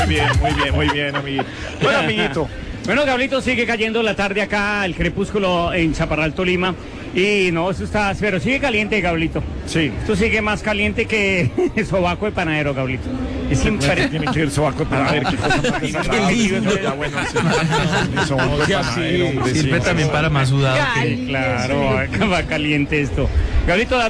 muy bien, amiguito. Bueno, amiguito. Bueno, Gablito, sigue cayendo la tarde acá, el crepúsculo en Chaparral, Tolima. Y no, eso está, pero sigue caliente, Gablito. Sí. Esto sigue más caliente que sobaco de panadero, Gablito. Es impresionante. Tiene que ir sobaco de panadero, qué cosa más desagradable. Ya, bueno, sí. Sobaco de panadero, hombre, Sirve sí. también para más sudado. Sí, claro, va caliente esto. Gablito,